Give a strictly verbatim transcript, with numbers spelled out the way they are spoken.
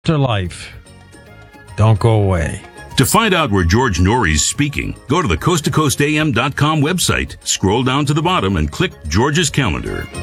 Life. Don't go away. To find out where George Norrie's speaking, go to the coast to coast a m dot com website, scroll down to the bottom, and click George's calendar.